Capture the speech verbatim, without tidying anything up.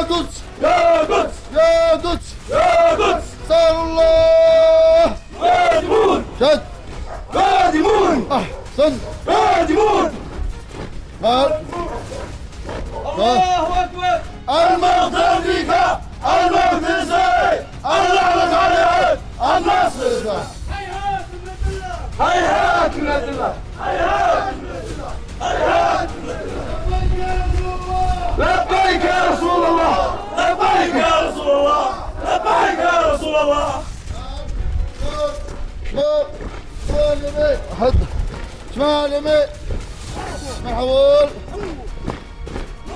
قدس يا قدس يا قدس يا قدس صار الله قادمون شد قادمون أحسن قادمون قال الله أكبر الموت أمريكا الموت إسرائيل اللعنة عليهم النصر هيهات من الله هيهات من الله هيهات هيهات لبيك يا رسول الله لبيك يا رسول الله لبيك يا رسول الله شمال شمال يمين حد شمال يمين محول